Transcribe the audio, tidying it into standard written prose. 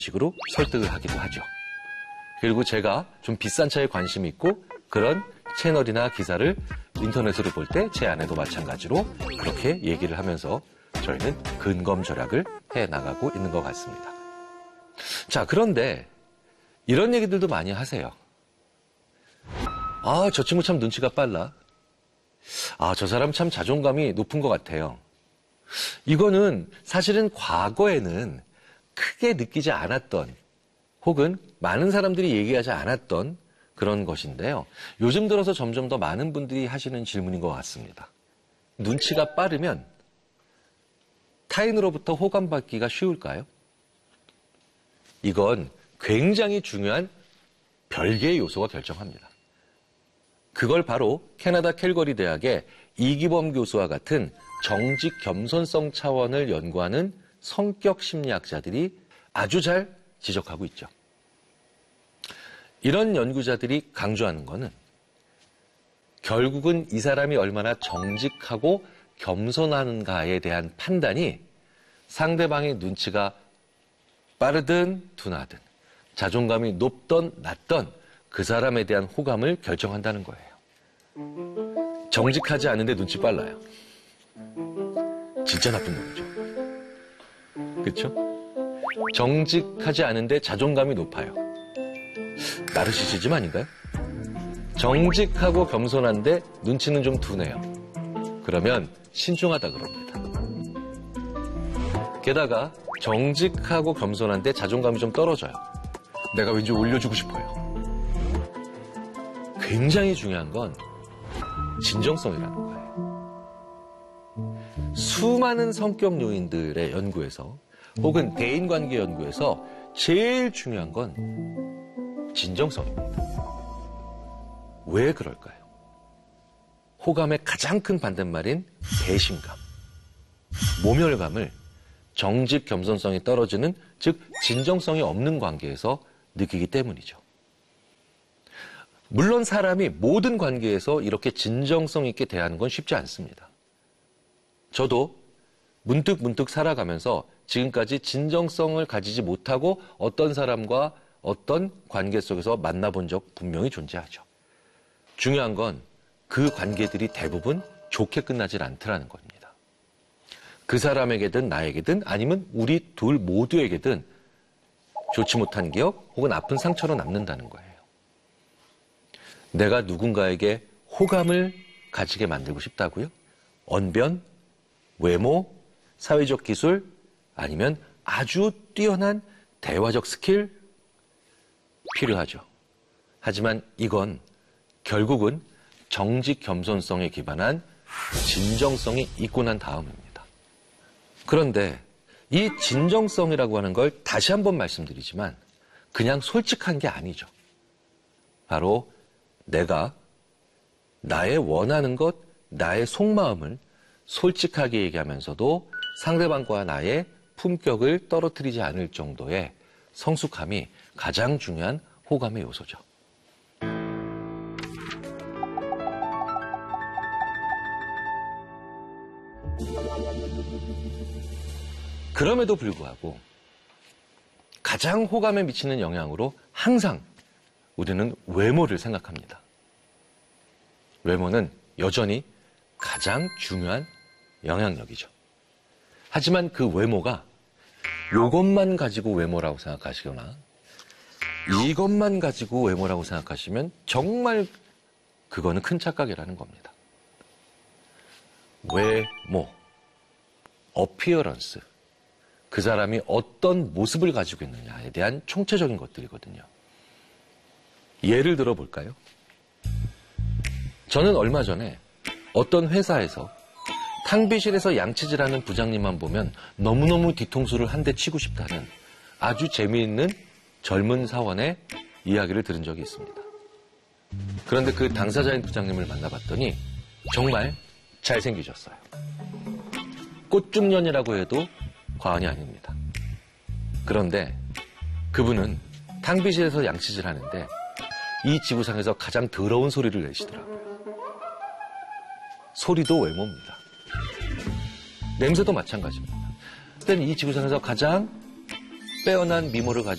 식으로 설득을 하기도 하죠. 그리고 제가 좀 비싼 차에 관심이 있고 그런 채널이나 기사를 인터넷으로 볼 때 제 아내도 마찬가지로 그렇게 얘기를 하면서 저희는 근검절약을 해나가고 있는 것 같습니다. 자, 그런데 이런 얘기들도 많이 하세요. 아, 저 친구 참 눈치가 빨라. 아, 저 사람 참 자존감이 높은 것 같아요. 이거는 사실은 과거에는 크게 느끼지 않았던 혹은 많은 사람들이 얘기하지 않았던 그런 것인데요. 요즘 들어서 점점 더 많은 분들이 하시는 질문인 것 같습니다. 눈치가 빠르면 타인으로부터 호감받기가 쉬울까요? 이건 굉장히 중요한 별개의 요소가 결정합니다. 그걸 바로 캐나다 캘거리 대학의 이기범 교수와 같은 정직 겸손성 차원을 연구하는 성격 심리학자들이 아주 잘 지적하고 있죠. 이런 연구자들이 강조하는 거는 결국은 이 사람이 얼마나 정직하고 겸손한가에 대한 판단이 상대방의 눈치가 빠르든 둔하든 자존감이 높든 낮든 그 사람에 대한 호감을 결정한다는 거예요. 정직하지 않은데 눈치 빨라요. 진짜 나쁜 놈이죠. 그렇죠? 정직하지 않은데 자존감이 높아요. 나르시시즘 아닌가요? 정직하고 겸손한데 눈치는 좀 둔해요. 그러면 신중하다 그럽니다. 게다가 정직하고 겸손한데 자존감이 좀 떨어져요. 내가 왠지 올려주고 싶어요. 굉장히 중요한 건 진정성이라는 거예요. 수많은 성격 요인들의 연구에서 혹은 대인관계 연구에서 제일 중요한 건 진정성입니다. 왜 그럴까요? 호감의 가장 큰 반대말인 배신감, 모멸감을 정직 겸손성이 떨어지는, 즉 진정성이 없는 관계에서 느끼기 때문이죠. 물론 사람이 모든 관계에서 이렇게 진정성 있게 대하는 건 쉽지 않습니다. 저도 문득 살아가면서 지금까지 진정성을 가지지 못하고 어떤 사람과 어떤 관계 속에서 만나본 적 분명히 존재하죠. 중요한 건 그 관계들이 대부분 좋게 끝나질 않더라는 겁니다. 그 사람에게든 나에게든 아니면 우리 둘 모두에게든 좋지 못한 기억 혹은 아픈 상처로 남는다는 거예요. 내가 누군가에게 호감을 가지게 만들고 싶다고요? 언변, 외모, 사회적 기술, 아니면 아주 뛰어난 대화적 스킬 필요하죠. 하지만 이건 결국은 정직 겸손성에 기반한 진정성이 있고 난 다음입니다. 그런데 이 진정성이라고 하는 걸 다시 한번 말씀드리지만 그냥 솔직한 게 아니죠. 바로 내가 나의 원하는 것, 나의 속마음을 솔직하게 얘기하면서도 상대방과 나의 품격을 떨어뜨리지 않을 정도의 성숙함이 가장 중요한 호감의 요소죠. 그럼에도 불구하고 가장 호감에 미치는 영향으로 항상 우리는 외모를 생각합니다. 외모는 여전히 가장 중요한 영향력이죠. 하지만 그 외모가 이것만 가지고 외모라고 생각하시거나 이것만 가지고 외모라고 생각하시면 정말 그거는 큰 착각이라는 겁니다. 외모, 어피어런스, 그 사람이 어떤 모습을 가지고 있느냐에 대한 총체적인 것들이거든요. 예를 들어 볼까요? 저는 얼마 전에 어떤 회사에서 탕비실에서 양치질하는 부장님만 보면 너무너무 뒤통수를 한 대 치고 싶다는 아주 재미있는 젊은 사원의 이야기를 들은 적이 있습니다. 그런데 그 당사자인 부장님을 만나봤더니 정말 잘생기셨어요. 꽃중년이라고 해도 과언이 아닙니다. 그런데 그분은 탕비실에서 양치질 하는데 이 지구상에서 가장 더러운 소리를 내시더라고요. 소리도 외모입니다. 냄새도 마찬가지입니다. 그때는 이 지구상에서 가장 빼어난 미모를 가지고